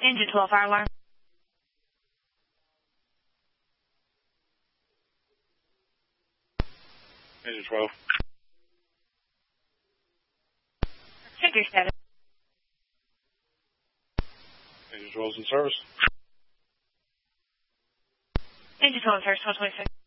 Engine 12, fire alarm. Engine 12. Check your status. Engine 12 is in service. Engine 12 in service, 1226.